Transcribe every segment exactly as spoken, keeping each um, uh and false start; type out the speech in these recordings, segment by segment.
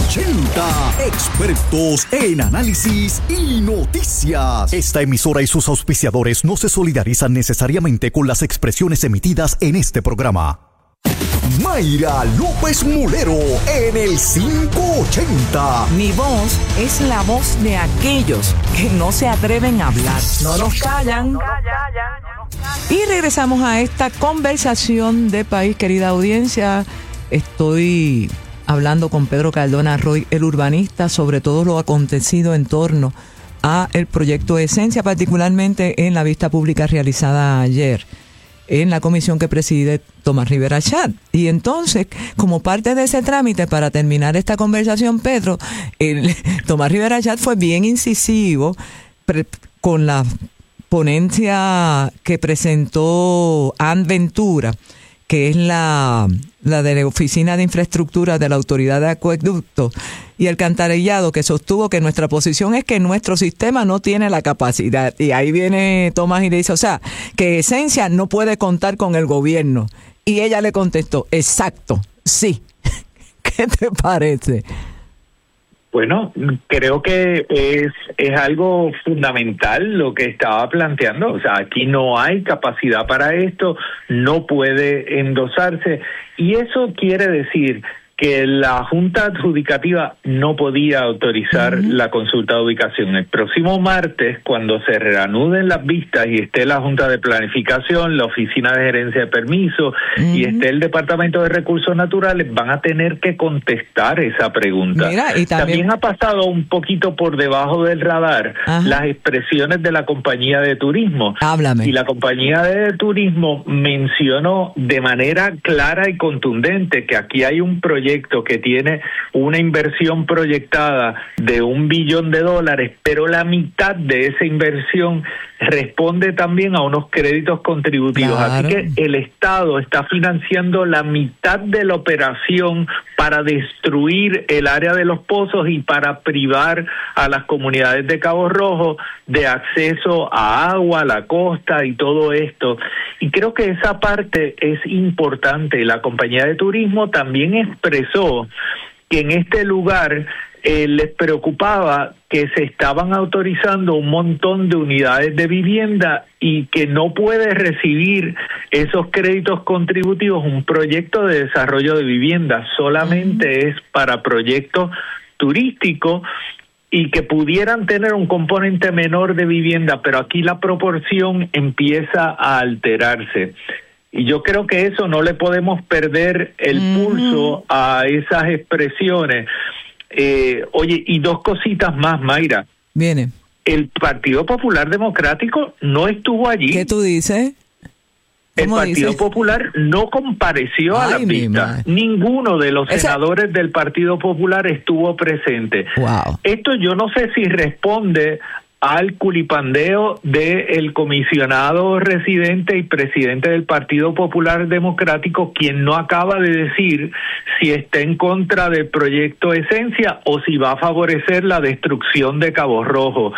ochenta, expertos en análisis y noticias. Esta emisora y sus auspiciadores no se solidarizan necesariamente con las expresiones emitidas en este programa. Mayra López Mulero en el quinientos ochenta. Mi voz es la voz de aquellos que no se atreven a hablar. No nos callan. Y regresamos a esta conversación de país, querida audiencia. Estoy hablando con Pedro Cardona Roy, el urbanista, sobre todo lo acontecido en torno a el proyecto Esencia, particularmente en la vista pública realizada ayer en la comisión que preside Tomás Rivera Chat. Y entonces, como parte de ese trámite, para terminar esta conversación, Pedro, el, Tomás Rivera Chat fue bien incisivo pre, con la ponencia que presentó Ann Ventura, que es la, la de la Oficina de Infraestructura de la Autoridad de Acueducto y Alcantarillado, que sostuvo que nuestra posición es que nuestro sistema no tiene la capacidad. Y ahí viene Tomás y le dice, o sea, que Esencia no puede contar con el gobierno. Y ella le contestó, exacto, sí. ¿Qué te parece? Bueno, creo que es, es algo fundamental lo que estaba planteando. O sea, aquí no hay capacidad para esto, no puede endosarse. Y eso quiere decir que la Junta Adjudicativa no podía autorizar uh-huh. la consulta de ubicación. El próximo martes, cuando se reanuden las vistas y esté la Junta de Planificación, la Oficina de Gerencia de Permisos uh-huh. y esté el Departamento de Recursos Naturales, van a tener que contestar esa pregunta. Mira, y también... también ha pasado un poquito por debajo del radar uh-huh. las expresiones de la compañía de turismo. Háblame. Y la compañía de turismo mencionó de manera clara y contundente que aquí hay un proyecto que tiene una inversión proyectada de un billón de dólares, pero la mitad de esa inversión responde también a unos créditos contributivos. Claro. Así que el Estado está financiando la mitad de la operación para destruir el área de los pozos y para privar a las comunidades de Cabo Rojo de acceso a agua, a la costa y todo esto. Y creo que esa parte es importante. La compañía de turismo también expresó que en este lugar eh, les preocupaba que se estaban autorizando un montón de unidades de vivienda y que no puede recibir esos créditos contributivos un proyecto de desarrollo de vivienda, solamente uh-huh. es para proyectos turísticos y que pudieran tener un componente menor de vivienda, pero aquí la proporción empieza a alterarse. Y yo creo que eso no le podemos perder el uh-huh. pulso a esas expresiones. Eh, oye, y dos cositas más, Mayra. Viene. El Partido Popular Democrático no estuvo allí. ¿Qué tú dices? El Partido dices? Popular no compareció Ay, a la vista. Ninguno de los Ese... senadores del Partido Popular estuvo presente. Wow. Esto yo no sé si responde al culipandeo del comisionado residente y presidente del Partido Popular Democrático, quien no acaba de decir si está en contra del proyecto Esencia o si va a favorecer la destrucción de Cabo Rojo.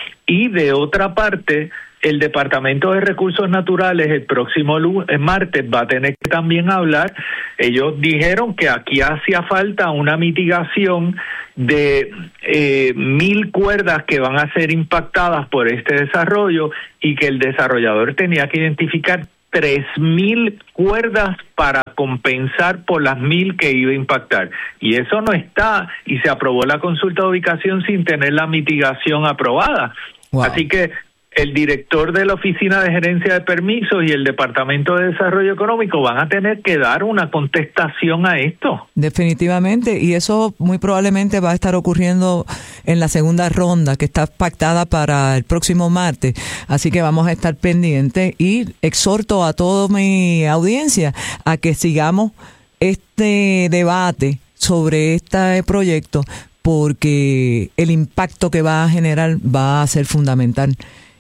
Y de otra parte, el Departamento de Recursos Naturales el próximo lunes, martes va a tener que también hablar. Ellos dijeron que aquí hacía falta una mitigación de eh, mil cuerdas que van a ser impactadas por este desarrollo y que el desarrollador tenía que identificar tres mil cuerdas para compensar por las mil que iba a impactar. Y eso no está, y se aprobó la consulta de ubicación sin tener la mitigación aprobada. Wow. Así que el director de la Oficina de Gerencia de Permisos y el Departamento de Desarrollo Económico van a tener que dar una contestación a esto. Definitivamente, y eso muy probablemente va a estar ocurriendo en la segunda ronda que está pactada para el próximo martes, así que vamos a estar pendientes y exhorto a toda mi audiencia a que sigamos este debate sobre este proyecto porque el impacto que va a generar va a ser fundamental.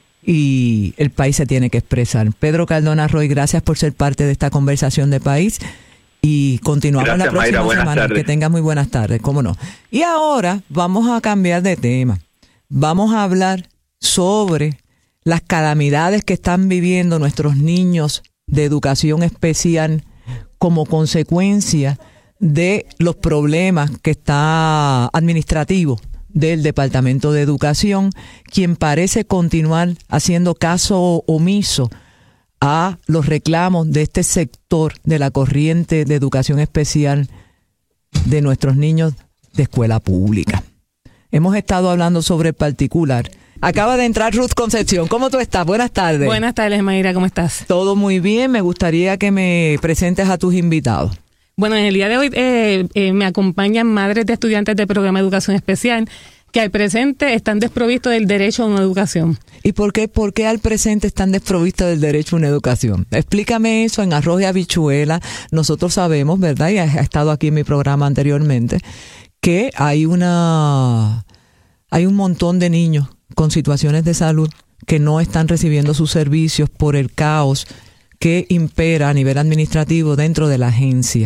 Y el país se tiene que expresar. Pedro Cardona Roy, gracias por ser parte de esta conversación de país y continuamos gracias, la próxima Mayra, semana. Tardes. Que tengas muy buenas tardes, cómo no. Y ahora vamos a cambiar de tema. Vamos a hablar sobre las calamidades que están viviendo nuestros niños de educación especial como consecuencia de los problemas que está administrativo del Departamento de Educación, quien parece continuar haciendo caso omiso a los reclamos de este sector de la corriente de educación especial de nuestros niños de escuela pública. Hemos estado hablando sobre el particular. Acaba de entrar Ruth Concepción. ¿Cómo tú estás? Buenas tardes. Buenas tardes, Mayra. ¿Cómo estás? Todo muy bien. Me gustaría que me presentes a tus invitados. Bueno, en el día de hoy eh, eh, me acompañan madres de estudiantes del programa de educación especial que al presente están desprovistos del derecho a una educación. ¿Y por qué, por qué al presente están desprovistos del derecho a una educación? Explícame eso en arroz y habichuela. Nosotros sabemos, ¿verdad? Y ha estado aquí en mi programa anteriormente, que hay una, hay un montón de niños con situaciones de salud que no están recibiendo sus servicios por el caos que impera a nivel administrativo dentro de la agencia.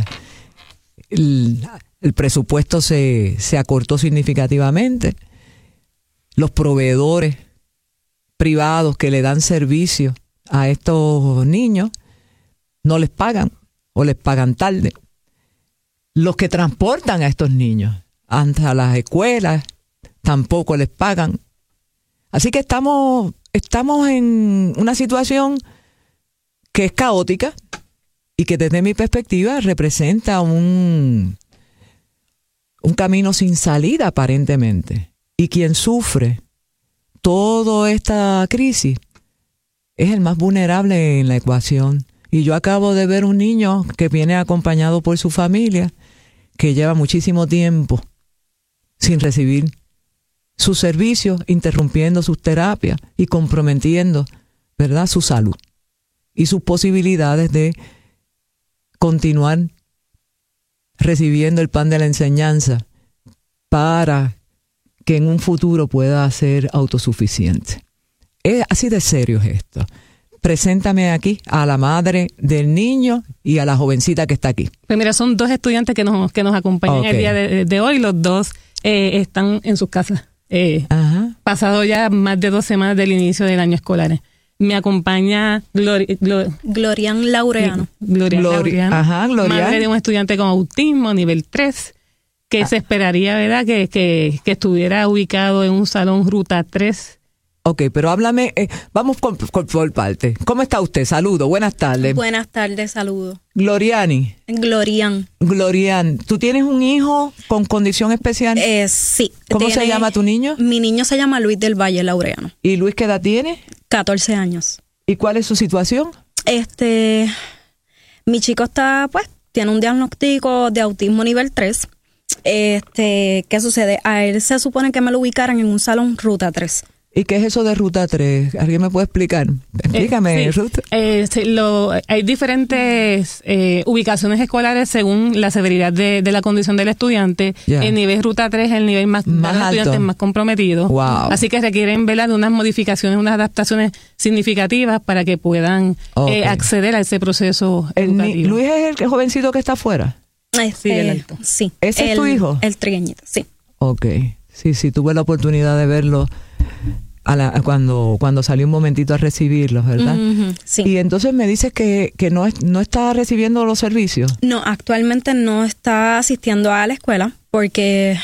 El, el presupuesto se, se acortó significativamente. Los proveedores privados que le dan servicio a estos niños no les pagan o les pagan tarde. Los que transportan a estos niños a las escuelas tampoco les pagan. Así que estamos, estamos en una situación que es caótica y que desde mi perspectiva representa un, un camino sin salida aparentemente. Y quien sufre toda esta crisis es el más vulnerable en la ecuación. Y yo acabo de ver un niño que viene acompañado por su familia, que lleva muchísimo tiempo sin recibir sus servicios, interrumpiendo sus terapias y comprometiendo, ¿verdad?, su salud y sus posibilidades de continuar recibiendo el pan de la enseñanza para que en un futuro pueda ser autosuficiente. Es así de serio es esto. Preséntame aquí a la madre del niño y a la jovencita que está aquí. Pues mira, son dos estudiantes que nos, que nos acompañan okay. el día de, de hoy. Los dos eh, están en sus casas. Eh, Ajá. Pasado ya más de dos semanas del inicio del año escolar. Me acompaña Glori, Glor, Glorian Laureano. Glorian Glori, Laureano. Ajá, Glorian. Madre de un estudiante con autismo, nivel tres, que ah. se esperaría, ¿verdad?, que, que, que estuviera ubicado en un salón Ruta tres. Ok, pero háblame, eh, vamos por, por, por parte. ¿Cómo está usted? Saludo, buenas tardes. Buenas tardes, saludo. Gloriani. Glorian. Glorian, ¿tú tienes un hijo con condición especial? Eh, sí. ¿Cómo tiene, se llama tu niño? Mi niño se llama Luis del Valle Laureano. ¿Y Luis qué edad tiene? catorce años. ¿Y cuál es su situación? Este, mi chico está, pues, tiene un diagnóstico de autismo nivel tres. Este, ¿qué sucede? A él se supone que me lo ubicaran en un salón Ruta tres. ¿Y qué es eso de Ruta tres? ¿Alguien me puede explicar? Explícame, eh, sí. Ruth. Eh, sí, lo, hay diferentes eh, ubicaciones escolares según la severidad de, de la condición del estudiante. Yeah. El nivel Ruta tres es el nivel más, más de los estudiantes más comprometidos. Wow. Así que requieren, ¿verdad?, de unas modificaciones, unas adaptaciones significativas para que puedan okay. eh, acceder a ese proceso el educativo. Ni, ¿Luis es el jovencito que está afuera? Este, sí, el alto. Sí. ¿Ese el, es tu hijo? El trigueñito, sí. Ok. Sí, sí, tuve la oportunidad de verlo a la, cuando cuando salí un momentito a recibirlos, ¿verdad? Uh-huh, sí. Y entonces me dices que, que no, es, no está recibiendo los servicios. No, actualmente no está asistiendo a la escuela porque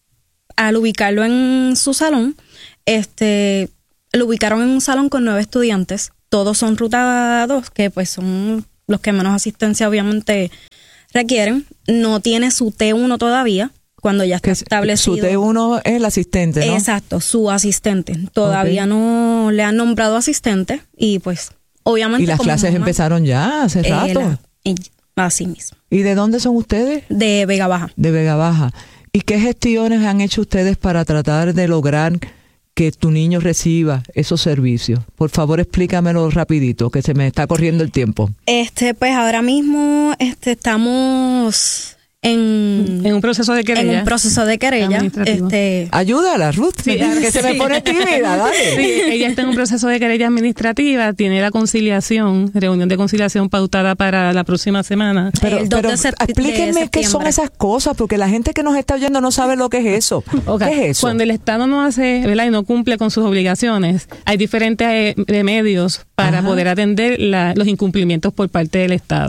al ubicarlo en su salón, este, lo ubicaron en un salón con nueve estudiantes. Todos son Ruta dos, que pues son los que menos asistencia obviamente requieren. No tiene su T uno todavía. Cuando ya está establecido. Su T uno es el asistente, ¿no? Exacto, su asistente. Todavía okay. no le han nombrado asistente y pues obviamente... ¿Y las clases mamá, empezaron ya hace eh, rato? La, y, así mismo. ¿Y de dónde son ustedes? De Vega Baja. De Vega Baja. ¿Y qué gestiones han hecho ustedes para tratar de lograr que tu niño reciba esos servicios? Por favor, explícamelo rapidito, que se me está corriendo el tiempo. Este, pues ahora mismo este, estamos... En, en un proceso de querella. En un proceso de querella. Este, Ayúdala, Ruth, sí, que sí. se me pone tímida, dale. Sí, ella está en un proceso de querella administrativa, tiene la conciliación, reunión de conciliación pautada para la próxima semana. Pero, pero explíquenme qué son esas cosas, porque la gente que nos está oyendo no sabe lo que es eso. Okay. ¿Qué es eso? Cuando el Estado no hace, ¿verdad?, y no cumple con sus obligaciones, hay diferentes remedios para Ajá. poder atender la, los incumplimientos por parte del Estado.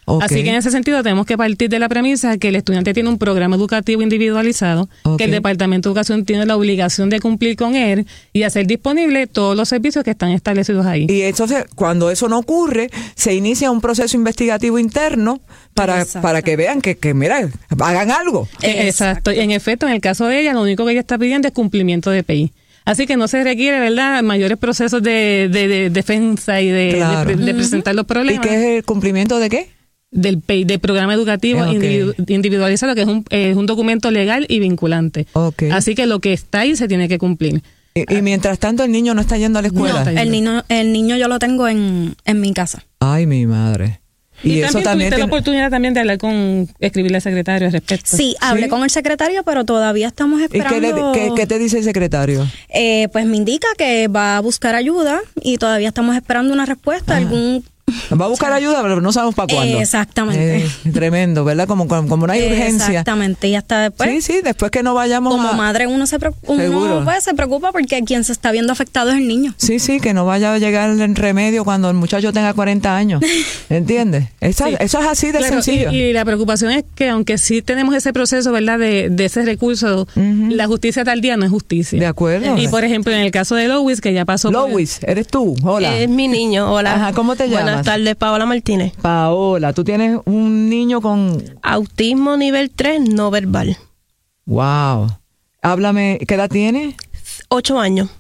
Okay. Así que en ese sentido tenemos que partir de la premisa que el estudiante tiene un programa educativo individualizado, okay. que el Departamento de Educación tiene la obligación de cumplir con él y hacer disponible todos los servicios que están establecidos ahí. Y entonces, cuando eso no ocurre, se inicia un proceso investigativo interno para, para que vean que, que, mira, hagan algo. Exacto. Exacto. Y en efecto, en el caso de ella, lo único que ella está pidiendo es cumplimiento de P I. Así que no se requiere, ¿verdad?, mayores procesos de, de, de defensa y de, claro. de, de, de presentar los problemas. ¿Y qué es el cumplimiento de qué? Del P I, del programa educativo okay. individu- individualizado, que es un, es un documento legal y vinculante. Okay. Así que lo que está ahí se tiene que cumplir. Y, y mientras tanto el niño no está yendo a la escuela. No, el niño, el niño yo lo tengo en, en mi casa. Ay, mi madre. Y, y eso también también tuviste tiene... la oportunidad también de hablar con, escribirle al secretario al respecto. Sí, hablé ¿Sí? con el secretario, pero todavía estamos esperando. ¿Y qué, le, qué, qué te dice el secretario? Eh, pues me indica que va a buscar ayuda y todavía estamos esperando una respuesta, ah. algún... Va a buscar ayuda, pero no sabemos para cuándo. Exactamente. Eh, tremendo, ¿verdad? Como, como no hay urgencia. Exactamente, y hasta después. Sí, sí, después que no vayamos como a... madre uno se preocupa, uno pues, se preocupa porque quien se está viendo afectado es el niño. Sí, sí, que no vaya a llegar el remedio cuando el muchacho tenga cuarenta años. ¿Entiendes? Esa, sí. Eso es así de claro, sencillo. Y, y la preocupación es que aunque sí tenemos ese proceso, ¿verdad?, de, de ese recurso, uh-huh. la justicia tal día no es justicia. De acuerdo. Y por ejemplo, en el caso de Lois, que ya pasó... Lois, por... ¿eres tú? Hola. Es mi niño, hola. Ajá, ¿cómo te llamas? Buenas tardes, Paola Martínez. Paola, tú tienes un niño con... autismo nivel tres no verbal. Wow. Háblame, ¿qué edad tiene? Ocho años.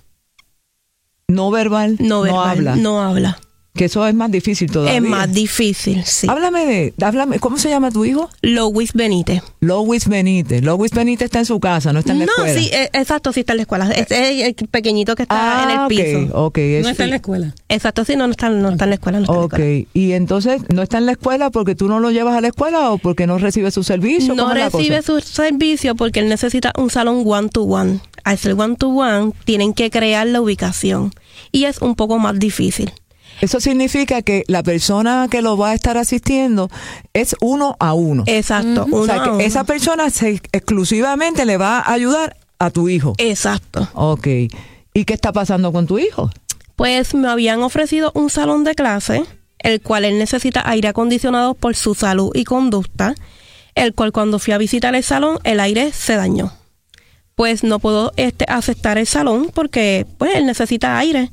No verbal. No verbal. No habla. No habla. Que eso es más difícil todavía. Es más difícil, sí. Háblame de, háblame, ¿cómo se llama tu hijo? Lois Benítez. Lois Benítez. Lois Benítez está en su casa, no está en la no, escuela. No, sí, exacto, sí está en la escuela. Es el pequeñito que está ah, en el piso. Ok, okay. No está en la escuela. Exacto, sí, no, no, está, no está en la escuela. No está ok, en la escuela. Y entonces, ¿no está en la escuela porque tú no lo llevas a la escuela o porque no recibe su servicio? No recibe su servicio porque él necesita un salón one-to-one. Al ser one-to-one, tienen que crear la ubicación. Y es un poco más difícil. Eso significa que la persona que lo va a estar asistiendo es uno a uno. Exacto. Uh-huh. Uno o sea, a que uno. esa persona se, exclusivamente le va a ayudar a tu hijo. Exacto. Ok. ¿Y qué está pasando con tu hijo? Pues me habían ofrecido un salón de clase, el cual él necesita aire acondicionado por su salud y conducta, el cual cuando fui a visitar el salón, el aire se dañó. Pues no puedo este, aceptar el salón porque pues él necesita aire.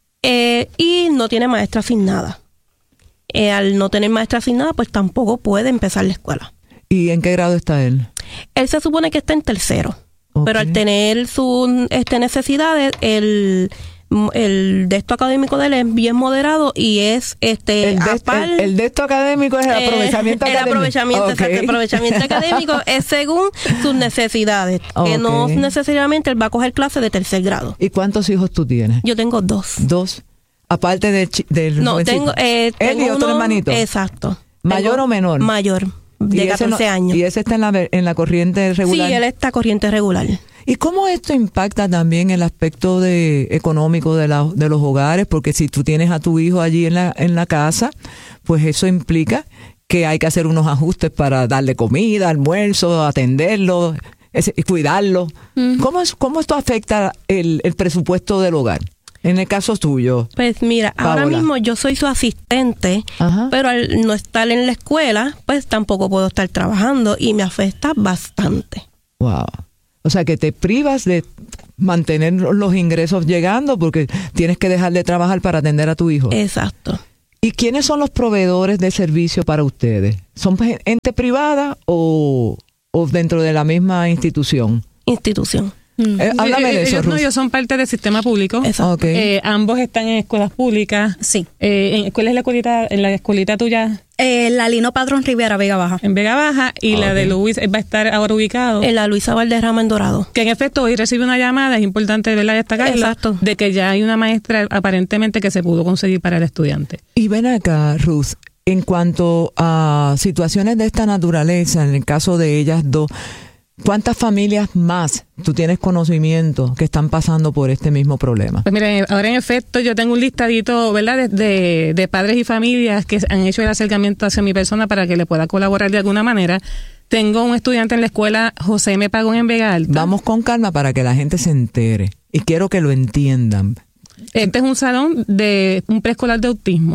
Eh, y no tiene maestra asignada. Eh, al no tener maestra asignada, pues tampoco puede empezar la escuela. ¿Y en qué grado está él? Él se supone que está en tercero, okay. pero al tener sus este, necesidades, el, el texto académico de él es bien moderado y es este el, de, par, el, el texto académico es el aprovechamiento eh, académico. El aprovechamiento, okay. exacto, el aprovechamiento académico es según sus necesidades, okay. que no necesariamente él va a coger clases de tercer grado. ¿Y cuántos hijos tú tienes? Yo tengo dos. Dos. Aparte de del no tengo eh, él tengo y otro uno, hermanito. Mayor tengo, o menor. Mayor. De catorce no, años. ¿Y ese está en la, en la corriente regular? Sí, él está corriente regular. ¿Y cómo esto impacta también el aspecto de económico de, la, de los hogares? Porque si tú tienes a tu hijo allí en la, en la casa, pues eso implica que hay que hacer unos ajustes para darle comida, almuerzo, atenderlo, ese, cuidarlo. Uh-huh. ¿Cómo, es, ¿Cómo esto afecta el, el presupuesto del hogar? En el caso tuyo. Pues mira, Paola. Ahora mismo yo soy su asistente, ajá. pero al no estar en la escuela, pues tampoco puedo estar trabajando y me afecta bastante. Wow. O sea que te privas de mantener los ingresos llegando porque tienes que dejar de trabajar para atender a tu hijo. Exacto. ¿Y quiénes son los proveedores de servicio para ustedes? ¿Son ente privada o, o dentro de la misma institución? Institución. Eh, háblame de eso, ellos, no, ellos son parte del sistema público. Okay. Eh, ambos están en escuelas públicas. Sí. Eh, ¿Cuál es la escuelita, en la escuelita tuya? Eh, la Lino Patrón Rivera, Vega Baja. En Vega Baja. Y okay. la de Luis va a estar ahora ubicado en la Luisa Valderrama en Dorado. Que en efecto hoy recibe una llamada, es importante verla destacarla. Exacto. De que ya hay una maestra aparentemente que se pudo conseguir para el estudiante. Y ven acá, Ruth, en cuanto a situaciones de esta naturaleza, en el caso de ellas dos, ¿cuántas familias más tú tienes conocimiento que están pasando por este mismo problema? Pues mira, ahora en efecto yo tengo un listadito, ¿verdad?, de, de, de padres y familias que han hecho el acercamiento hacia mi persona para que le pueda colaborar de alguna manera. Tengo un estudiante en la escuela José M. Pagón en Vega Alta. Vamos con calma para que la gente se entere y quiero que lo entiendan. Este es un salón de un preescolar de autismo.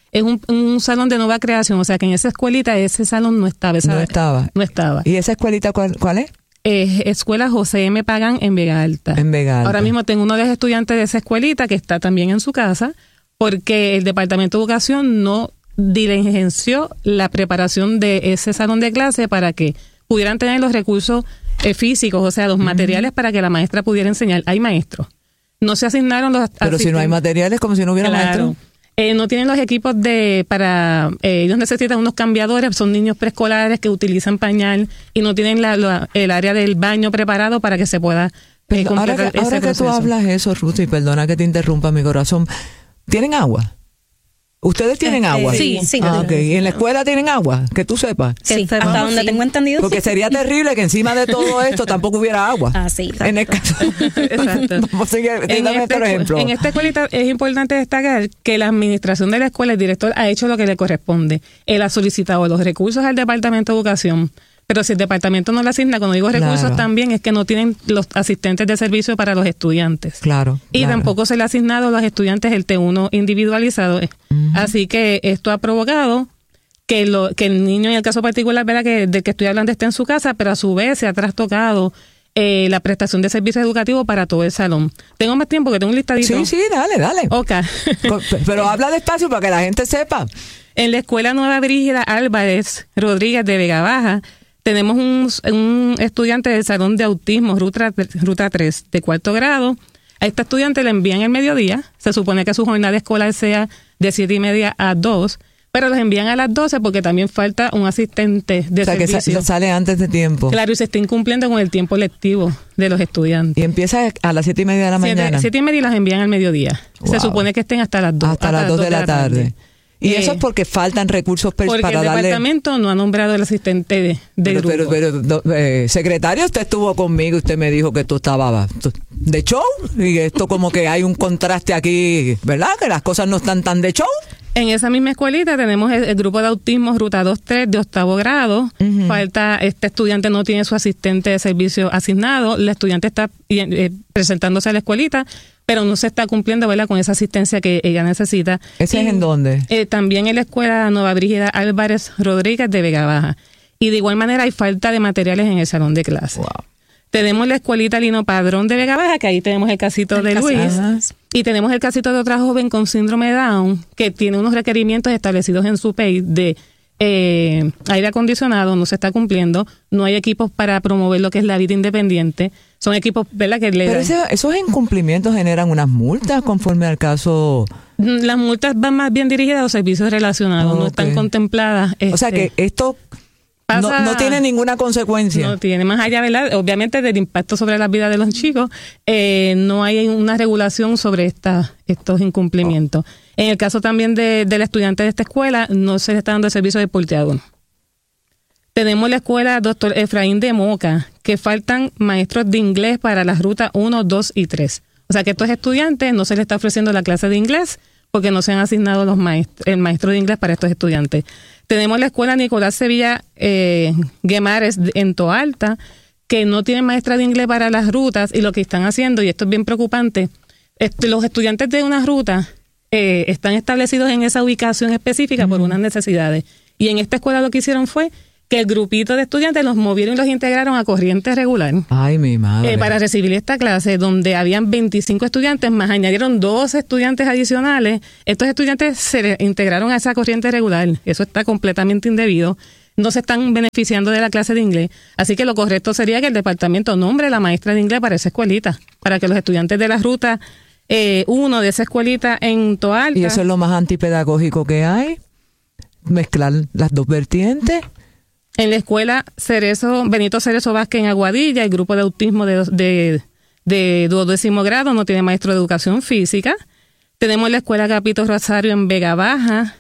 es un, un salón de nueva creación, o sea que en esa escuelita ese salón no estaba. Esa, no estaba. No estaba. ¿Y esa escuelita cuál, cuál es? Eh, escuela José M. Pagán en Vega Alta. En Vega Alta. Ahora mismo tengo uno de los estudiantes de esa escuelita que está también en su casa porque el Departamento de Educación no diligenció la preparación de ese salón de clase para que pudieran tener los recursos eh, físicos, o sea, los uh-huh. materiales para que la maestra pudiera enseñar. Hay maestros. No se asignaron los Pero si no hay materiales, como si no hubiera claro. maestros. Eh, no tienen los equipos de para eh, ellos necesitan unos cambiadores, son niños preescolares que utilizan pañal y no tienen la, la, el área del baño preparado para que se pueda eh, Pero ahora que, ese ahora que tú hablas eso, Ruth, y perdona que te interrumpa mi corazón, ¿tienen agua? ¿Ustedes tienen este, agua? Sí, sí. Ah, okay. ¿Y en la escuela tienen agua? Que tú sepas. Sí, que hasta ah, donde sí. tengo entendido. Porque sería terrible que encima de todo esto tampoco hubiera agua. Ah, sí. En el caso. Exacto. Vamos a seguir, en, dame este, otro ejemplo. en esta escuelita es importante destacar que la administración de la escuela, el director ha hecho lo que le corresponde. Él ha solicitado los recursos al Departamento de Educación. Pero si el departamento no le asigna, cuando digo recursos claro. también es que no tienen los asistentes de servicio para los estudiantes. Claro. Y claro. tampoco se le ha asignado a los estudiantes el T uno individualizado. Uh-huh. Así que esto ha provocado que, lo, que el niño, en el caso particular, ¿verdad? Que del que estoy hablando, esté en su casa, pero a su vez se ha trastocado eh, la prestación de servicios educativos para todo el salón. Tengo más tiempo, que tengo un listadito. Sí, sí, dale, dale. Ok. Pero habla despacio para que la gente sepa. En la Escuela Nueva Brígida Álvarez Rodríguez de Vega Baja, tenemos un, un estudiante del Salón de Autismo, Ruta, Ruta tres, de cuarto grado. A este estudiante le envían el mediodía. Se supone que su jornada escolar sea de siete y media a dos, pero los envían a las doce porque también falta un asistente de o sea, servicio. Que sale antes de tiempo. Claro, y se está incumpliendo con el tiempo lectivo de los estudiantes. Y empieza a las siete y media de la siete, mañana. Siete y media y las envían al mediodía. Wow. Se supone que estén hasta las dos. Hasta, hasta las dos de la tarde. tarde. Y eh, eso es porque faltan recursos per, porque para el darle... departamento no ha nombrado el asistente de, de pero, grupo. Pero, pero eh, secretario, usted estuvo conmigo y usted me dijo que tú estabas de show y esto como que hay un contraste aquí, ¿verdad? Que las cosas no están tan de show. En esa misma escuelita tenemos el, el grupo de autismo Ruta dos tres de octavo grado. Uh-huh. Falta, este estudiante no tiene su asistente de servicio asignado. El estudiante está eh, presentándose a la escuelita, pero no se está cumpliendo, ¿verdad?, con esa asistencia que ella necesita. ¿Ese y, es en dónde? Eh, también en la Escuela Nueva Brígida Álvarez Rodríguez de Vega Baja. Y de igual manera hay falta de materiales en el salón de clase. Wow. Tenemos la escuelita Lino Padrón de Vega Baja, que ahí tenemos el casito el de casito. Luis. Ajá. Y tenemos el casito de otra joven con síndrome de Down, que tiene unos requerimientos establecidos en su P E I de eh, aire acondicionado, no se está cumpliendo, no hay equipos para promover lo que es la vida independiente. Son equipos, ¿verdad?, que le Pero dan. Ese, esos incumplimientos generan unas multas conforme al caso. Las multas van más bien dirigidas a los servicios relacionados, okay. no están contempladas. Este, o sea que esto pasa, no, no tiene ninguna consecuencia. No tiene, más allá, ¿verdad?, obviamente del impacto sobre la vida de los chicos, eh, no hay una regulación sobre esta, estos incumplimientos. Oh. En el caso también de, del estudiante de esta escuela, no se le está dando el servicio de porteador. Tenemos la escuela Doctor Efraín de Moca, que faltan maestros de inglés para las rutas uno, dos y tres. O sea que a estos estudiantes no se les está ofreciendo la clase de inglés porque no se han asignado los maestros, el maestro de inglés para estos estudiantes. Tenemos la escuela Nicolás Sevilla eh, Guemares en Toalta, que no tienen maestra de inglés para las rutas, y lo que están haciendo, y esto es bien preocupante, este, los estudiantes de una ruta eh, están establecidos en esa ubicación específica mm. por unas necesidades. Y en esta escuela lo que hicieron fue que el grupito de estudiantes los movieron y los integraron a corriente regular. Ay, mi madre. Eh, para recibir esta clase, donde habían veinticinco estudiantes, más añadieron dos estudiantes adicionales. Estos estudiantes se integraron a esa corriente regular. Eso está completamente indebido. No se están beneficiando de la clase de inglés. Así que lo correcto sería que el departamento nombre a la maestra de inglés para esa escuelita, para que los estudiantes de la ruta eh, uno de esa escuelita en Toalta. Y eso es lo más antipedagógico que hay, mezclar las dos vertientes. En la escuela Cerezo, Benito Cerezo Vázquez en Aguadilla, el grupo de autismo de, de, de duodécimo grado no tiene maestro de educación física. Tenemos la escuela Capito Rosario en Vega Baja,